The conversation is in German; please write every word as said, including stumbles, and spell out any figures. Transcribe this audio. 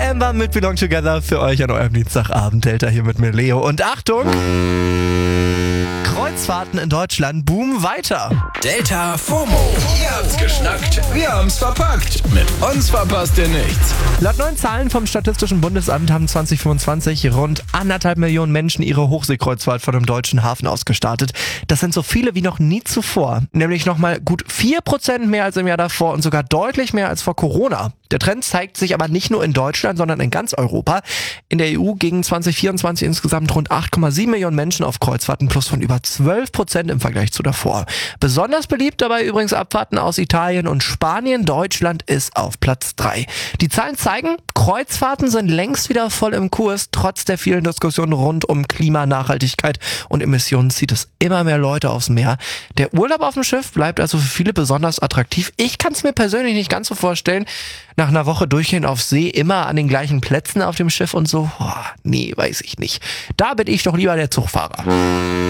Amber mit Belong Together für euch an eurem Dienstagabend. Delta hier mit mir, Leo. Und Achtung! Kreuzfahrten in Deutschland boomen weiter. Delta FOMO. Ihr habt's geschnackt, wir haben's verpackt. Mit uns verpasst ihr nichts. Laut neuen Zahlen vom Statistischen Bundesamt haben zwanzig fünfundzwanzig rund anderthalb Millionen Menschen ihre Hochseekreuzfahrt von einem deutschen Hafen aus gestartet. Das sind so viele wie noch nie zuvor. Nämlich nochmal gut vier Prozent mehr als im Jahr davor und sogar deutlich mehr als vor Corona. Der Trend zeigt sich aber nicht nur in Deutschland, sondern in ganz Europa. In der E U gingen zwanzig vierundzwanzig insgesamt rund acht Komma sieben Millionen Menschen auf Kreuzfahrten, plus von über zwölf Prozent im Vergleich zu davor. Besonders beliebt dabei übrigens Abfahrten aus Italien und Spanien. Deutschland ist auf Platz drei. Die Zahlen zeigen, Kreuzfahrten sind längst wieder voll im Kurs. Trotz der vielen Diskussionen rund um Klima, Nachhaltigkeit und Emissionen zieht es immer mehr Leute aufs Meer. Der Urlaub auf dem Schiff bleibt also für viele besonders attraktiv. Ich kann es mir persönlich nicht ganz so vorstellen. Nach einer Woche durchgehend auf See, immer an den gleichen Plätzen auf dem Schiff und so. Boah, nee, weiß ich nicht. Da bin ich doch lieber der Zugfahrer.